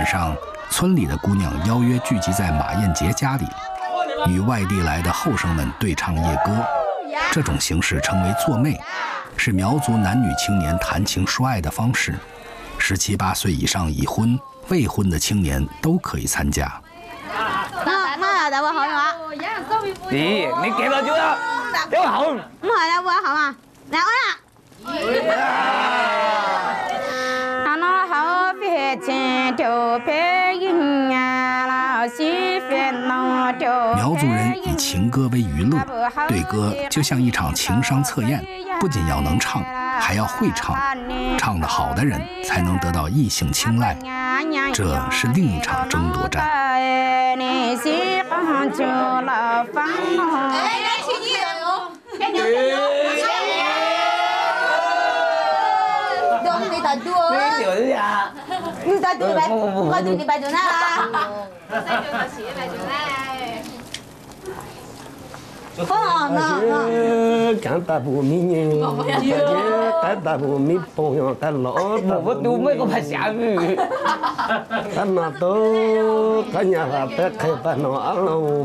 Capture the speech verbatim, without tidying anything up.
晚上，村里的姑娘邀约聚集在马燕杰家里，与外地来的后生们对唱夜歌。这种形式称为做妹，是苗族男女青年谈情说爱的方式。十七八岁以上已婚、未婚的青年都可以参加。 妈妈大我好嘛？ 咦，你幾多招啊？有好。 唔係啦，我好嘛？嚟我啦。 苗族人以情歌为娱乐，对歌就像一场情商测验，不仅要能唱，还要会唱。唱得好的人才能得到异性青睐，这是另一场争夺战。 你在做咩？我做你拜做哪啦？哦，那那。 Canta por mim, canta por mim, põe o calor. Một đu mấy có phải xả gì? Canta to, canya hati kita no alo.